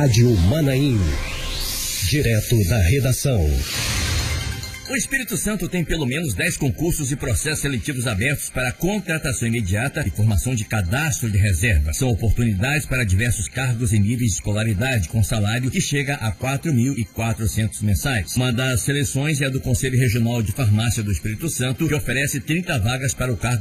Rádio Manaim. Direto da redação. O Espírito Santo tem pelo menos 10 concursos e processos seletivos abertos para contratação imediata e formação de cadastro de reserva. São oportunidades para diversos cargos e níveis de escolaridade, com salário que chega a 4.400 mensais. Uma das seleções é a do Conselho Regional de Farmácia do Espírito Santo, que oferece 30 vagas para o cargo